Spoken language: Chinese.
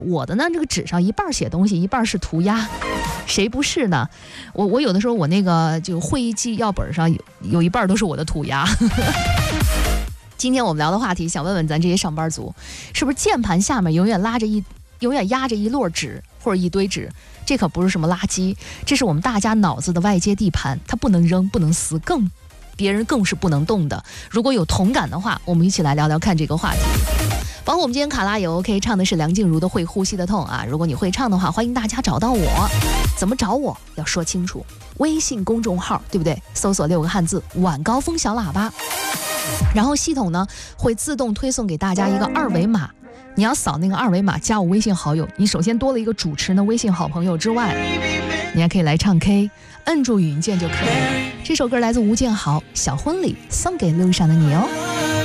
我的呢，这个纸上一半写东西，一半是涂鸦，谁不是呢？我有的时候我那个就会议纪要本上有一半都是我的涂鸦。今天我们聊的话题，想问问咱这些上班族，是不是键盘下面永远压着一摞纸或者一堆纸？这可不是什么垃圾，这是我们大家脑子的外接地盘，它不能扔，不能撕，别人更是不能动的。如果有同感的话，我们一起来聊聊看这个话题。包括我们今天卡拉也 OK， 唱的是梁静茹的《会呼吸的痛》啊。如果你会唱的话，欢迎大家找到我。怎么找我？要说清楚。微信公众号，对不对？搜索6个汉字“晚高峰小喇叭”，然后系统呢会自动推送给大家一个二维码。你要扫那个二维码，加我微信好友。你首先多了一个主持人的微信好朋友之外，你还可以来唱 K， 摁住语音键就可以了。这首歌来自吴建豪，《小婚礼》，送给路上的你哦。